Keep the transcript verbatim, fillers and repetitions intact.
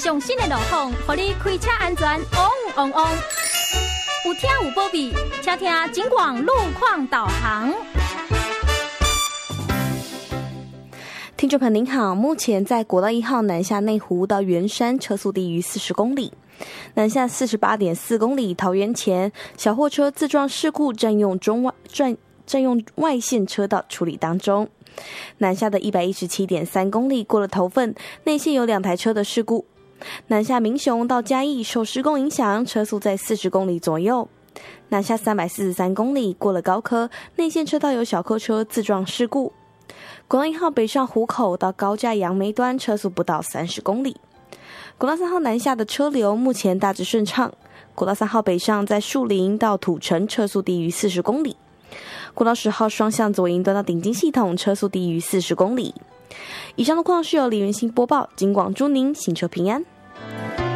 上新的路况，让你开车安全旺旺旺。有听有保庇，请听警广路况导航。 听众朋友您好，目前在国道一号南下内湖到圆山车速低于四十公里，南下四十八点四公里桃园前小货车自撞事故占用中外占占用外线车道处理当中。南下的一百一十七点三公里过了头份，内线有两台车的事故。南下民雄到嘉义受施工影响，车速在四十公里左右。南下三百四十三公里过了高科，内线车道有小客车自撞事故。国道一号北上湖口到高架杨梅端车速不到三十公里。国道三号南下的车流目前大致顺畅。国道三号北上在树林到土城车速低于四十公里。国道十号双向左营端到顶金系统车速低于四十公里。以上路况是由李元兴播报，警广祝您行车平安。